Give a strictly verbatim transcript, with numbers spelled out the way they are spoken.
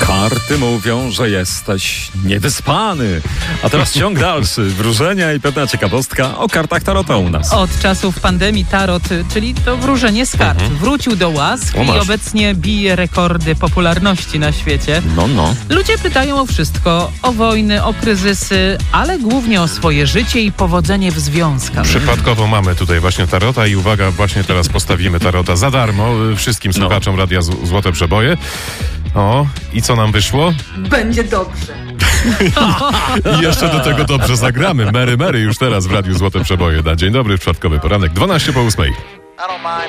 Karty mówią, że jesteś niewyspany. A teraz ciąg dalszy. Wróżenia i pewna ciekawostka o kartach tarota u nas. Od czasów pandemii tarot, czyli to wróżenie z kart, mhm. wrócił do łask O, i masz. obecnie bije rekordy popularności na świecie. No, no. Ludzie pytają o wszystko, o wojny, o kryzysy, ale głównie o swoje życie i powodzenie w związkach. Przypadkowo mamy tutaj właśnie tarota i uwaga, właśnie teraz postawimy tarota za darmo wszystkim słuchaczom No. Radia Z- Złote Przeboje. O, i co nam wyszło? Będzie dobrze. I jeszcze do tego dobrze zagramy. Mary Mary już teraz w Radiu Złote Przeboje. Na dzień dobry, w czwartkowy poranek, dwanaście po ósmej. I don't mind